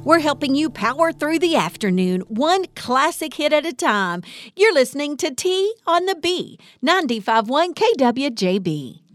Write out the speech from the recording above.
We're helping you power through the afternoon, one classic hit at a time. You're listening to T on the B, 95.1 KWJB.